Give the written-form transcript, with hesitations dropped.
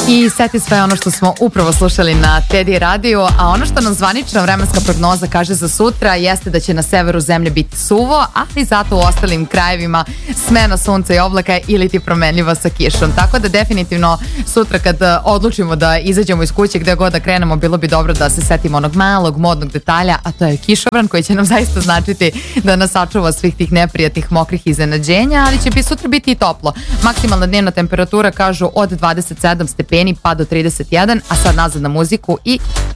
I Satisfy je ono što smo upravo slušali na Teddy radiju, a ono što nam zvanična vremenska prognoza kaže za sutra jeste da će na severu zemlje biti suvo, ali zato u ostalim krajevima smena sunca i oblaka ili ti promenljiva sa kišom. Tako da definitivno sutra kad odlučimo da izađemo iz kuće gde god da krenemo, bilo bi dobro da se setimo onog malog modnog detalja, a to je kišobran koji će nam zaista značiti da nas sačuva svih tih neprijatnih mokrih iznenađenja, ali će sutra biti i toplo. Maksimalna dnevna temperatura kažu od 27 stepeni pa do 31, a sad nazad na muziku i